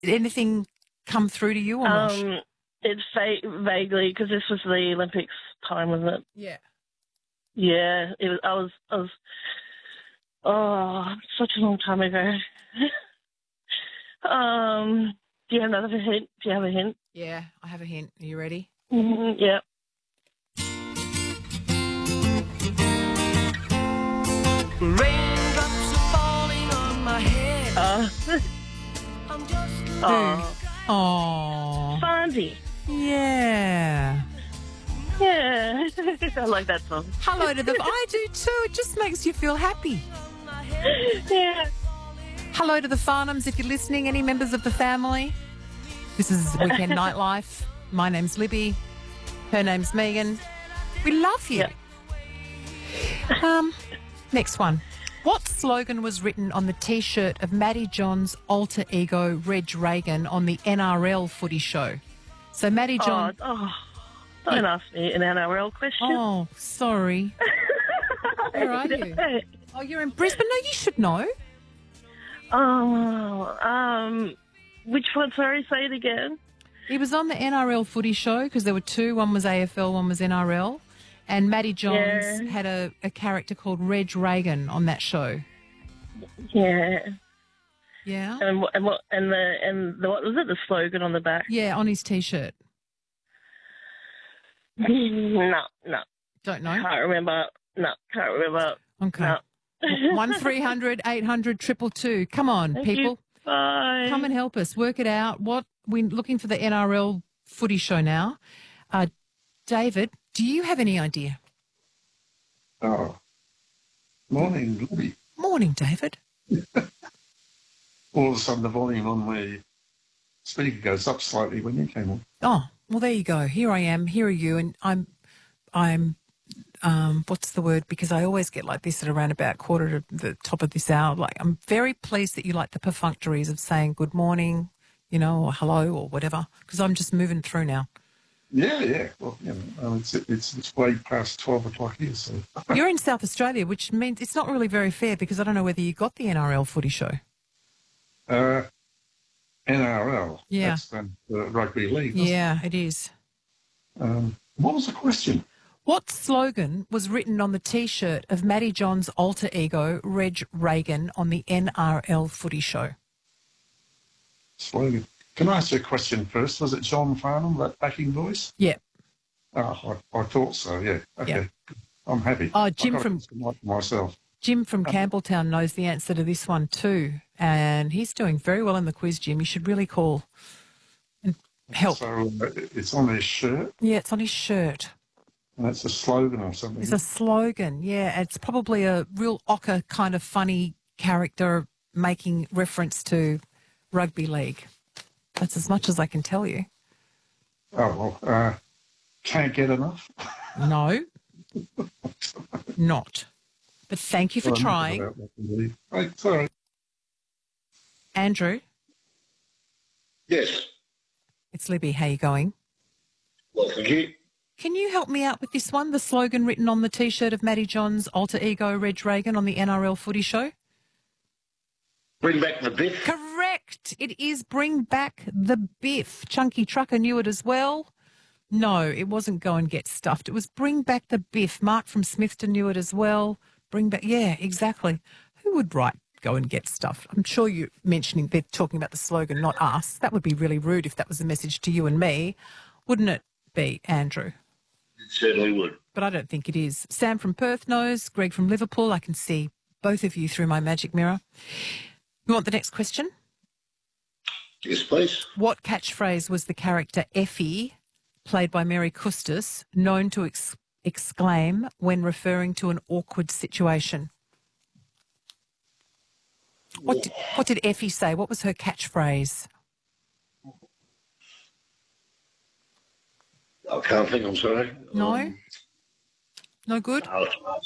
Did anything come through to you or not? It's vaguely, because this was the Olympics time, wasn't it? Yeah. Yeah, it was. I was. Oh, such a long time ago. Do you have another hint? Do you have a hint? Yeah, I have a hint. Are you ready? Yeah. Raindrops are falling on my head. I'm just Oh. Fonzie. Yeah. Yeah, I like that song. Hello to the... I do too. It just makes you feel happy. Yeah. Hello to the Farnhams if you're listening. Any members of the family? This is Weekend Nightlife. My name's Libby. Her name's Megan. We love you. Yeah. Next one. What slogan was written on the T-shirt of Matty John's alter ego, Reg Reagan, on the NRL footy show? So Matty John... Don't ask me an NRL question. Oh, sorry. Where are you? Oh, you're in Brisbane? No, you should know. Which one? Sorry, say it again. He was on the NRL footy show because there were two. One was AFL, one was NRL. And Matty Johns had a character called Reg Reagan on that show. Yeah. Yeah? And what was it? The slogan on the back? Yeah, on his T-shirt. No. Don't know? Can't remember. No, can't remember. Okay. No. 1300 800 222. Come on, Thank people. you. Bye. Come and help us. Work it out. We're looking for the NRL footy show now. David, do you have any idea? Oh, morning, Libby. Morning, David. All of a sudden, the volume on my speaker goes up slightly when you came on. Oh, well, there you go. Here I am. Here are you, and I'm. What's the word? Because I always get like this at around about quarter to the top of this hour. Like, I'm very pleased that you like the perfunctories of saying good morning, or hello or whatever. Because I'm just moving through now. Yeah. Well, it's way past 12 o'clock here, so. You're in South Australia, which means it's not really very fair because I don't know whether you got the NRL footy show. NRL. Yeah. That's the rugby league. Yeah, it is. What was the question? What slogan was written on the T-shirt of Matty John's alter ego, Reg Reagan, on the NRL footy show? Slogan. Can I ask you a question first? Was it John Farnham, that backing voice? Yeah. Oh, I thought so, yeah. Okay. Yeah. I'm happy. Oh, Jim from myself. Jim from Campbelltown knows the answer to this one too, and he's doing very well in the quiz, Jim. You should really call and help. So it's on his shirt? Yeah, it's on his shirt. And that's a slogan or something? It's a slogan, yeah. It's probably a real ochre kind of funny character making reference to rugby league. That's as much as I can tell you. Oh, well, can't get enough? No, not. But thank you for trying. Right, sorry. Andrew? Yes. It's Libby. How you going? Well, thank you. Can you help me out with this one? The slogan written on the T-shirt of Matty John's alter ego, Reg Reagan, on the NRL footy show? Bring back the biff. Correct. It is bring back the biff. Chunky Trucker knew it as well. No, it wasn't go and get stuffed. It was bring back the biff. Mark from Smithton knew it as well. Bring back, yeah, exactly. Who would write go and get stuffed? I'm sure you're mentioning, they're talking about the slogan, not us. That would be really rude if that was a message to you and me, wouldn't it be, Andrew? It certainly would. But I don't think it is. Sam from Perth knows, Greg from Liverpool. I can see both of you through my magic mirror. You want the next question? Yes, please. What catchphrase was the character Effie, played by Mary Custis, known to exclaim when referring to an awkward situation? What did Effie say? What was her catchphrase? I can't think, I'm sorry. No? No good? No.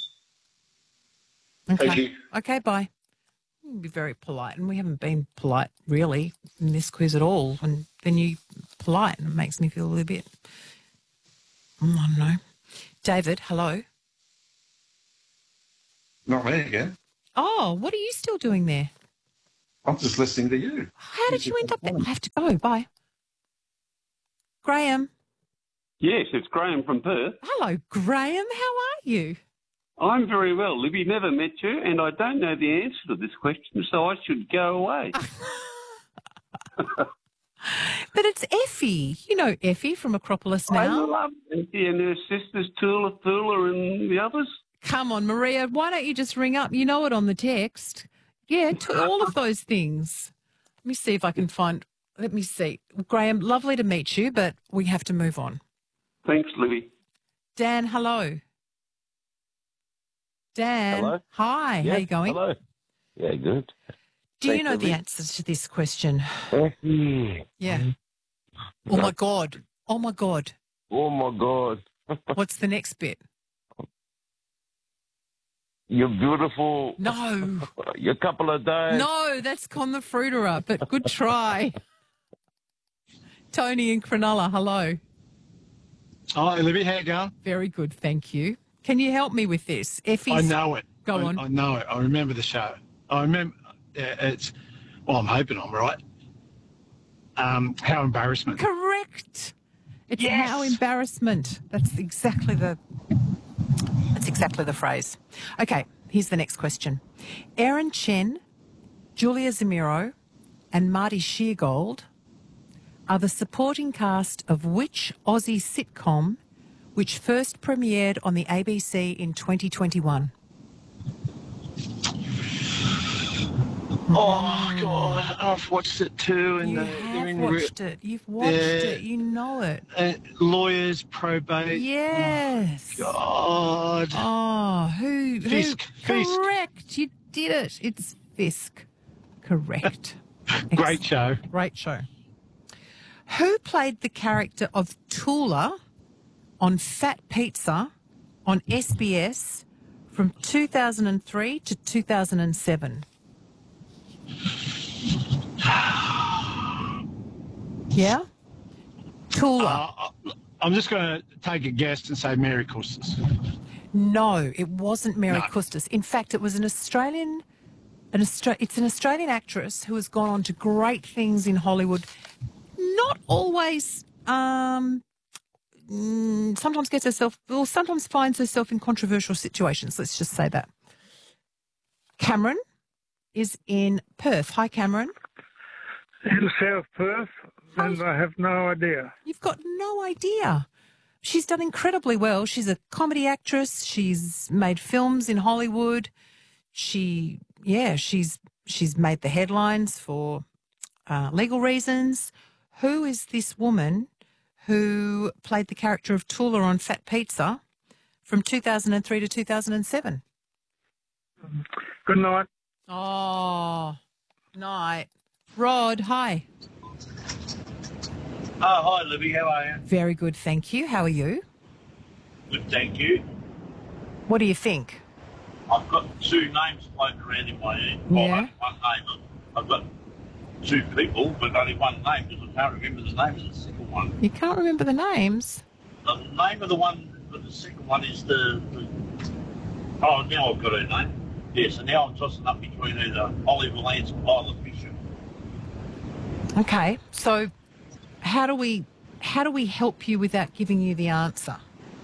Okay. Thank you. Okay, bye. You be very polite, and we haven't been polite, really, in this quiz at all. And then you polite, and it makes me feel a little bit, I don't know. David, hello. Not me again. Oh, what are you still doing there? I'm just listening to you. How did you end up there? I have to go. Bye. Graham. Yes, it's Graham from Perth. Hello, Graham. How are you? I'm very well. Libby, never met you, and I don't know the answer to this question, so I should go away. But it's Effie. You know Effie from Acropolis I now. love Effie and her sisters, Tula, Thula, and the others. Come on, Maria. Why don't you just ring up? You know it on the text. Yeah, to all of those things. Let me see if I can find. Let me see. Graham, lovely to meet you, but we have to move on. Thanks, Libby. Dan, hello. Dan. Hello. Hi. Yeah, How you going? Hello. Yeah, good. Do you Thanks, know the Libby. answers to this question? Effie. Yeah. Oh, my God. Oh, my God. Oh, my God. What's the next bit? You're beautiful. No. You're a couple of days. No, that's Con the Fruiterer, but good try. Tony and Cronulla, hello. Hi, Libby. How you going? Very good, thank you. Can you help me with this? Effie's... I know it. Go on. I know it. I remember the show. I remember it's. Well, I'm hoping I'm right. How embarrassment. Correct. It's Yes. How embarrassment. That's exactly the phrase. Okay, here's the next question. Erin Chen, Julia Zamiro, and Marty Sheargold are the supporting cast of which Aussie sitcom which first premiered on the ABC in 2021? Oh God, I've watched it too, and You they're have in watched it. You've watched it. You know it. lawyers, probate. Yes. God. Oh, who? Fisk. Fisk. Correct. You did it. It's Fisk. Correct. Great show. Great show. Who played the character of Tula on Fat Pizza on SBS from 2003 to 2007? Yeah? Tula. I'm just going to take a guess and say Mary Custis. No, it wasn't Mary No. Custis. In fact, it was it's an Australian actress who has gone on to great things in Hollywood. Not always, sometimes sometimes finds herself in controversial situations. Let's just say that. Cameron is in Perth. Hi, Cameron. In South Perth, and I have no idea. You've got no idea. She's done incredibly well. She's a comedy actress. She's made films in Hollywood. She's made the headlines for legal reasons. Who is this woman who played the character of Tula on Fat Pizza from 2003 to 2007? Good night. Oh, night. Rod, hi. Hi, Libby. How are you? Very good, thank you. How are you? Good, thank you. What do you think? I've got two names floating around in my head. Yeah. Only one name. I've got two people, but only one name because I can't remember the name of the second one. You can't remember the names? The name of the one for the second one is the oh, now I've got her name. Yes, and now I'm tossing up between either Oliver Lance or Isla Fisher. Okay, so how do we help you without giving you the answer?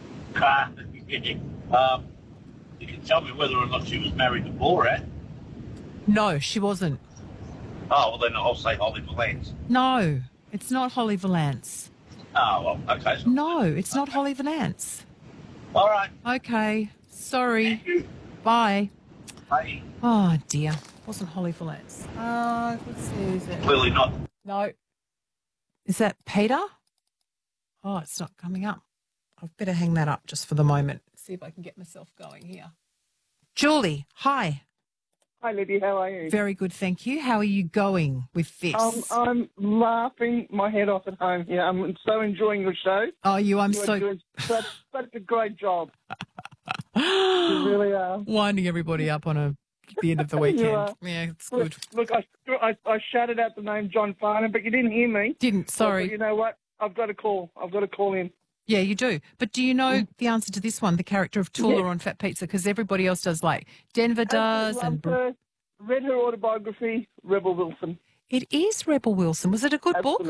You can tell me whether or not she was married to Borat. No, she wasn't. Oh, well then I'll say Oliver Lance. No, it's not Holly Valance. Oh, well, okay. So, No, it's not Holly Valance. all right. Okay, sorry. Thank you. Bye. Hey. Oh dear, wasn't Holly Valance. Let's see, is it? Clearly not. No. Is that Peter? Oh, it's not coming up. I'd better hang that up just for the moment. See if I can get myself going here. Julie, hi. Hi, Libby. How are you? Very good, thank you. How are you going with this? I'm laughing my head off at home here. I'm so enjoying your show. Oh, I'm You are so doing such a great job. You really are. winding everybody up on the end of the weekend. are. Yeah, it's good. Look, I shouted out the name John Farnham, but you didn't hear me. Didn't, So, sorry. you know what? I've got to call in. Yeah, you do. But do you know the answer to this one, the character of Tula Yeah. on Fat Pizza? Because everybody else does, like Denver does. Absolutely loved her. read her autobiography, Rebel Wilson. It is Rebel Wilson. Was it a good book?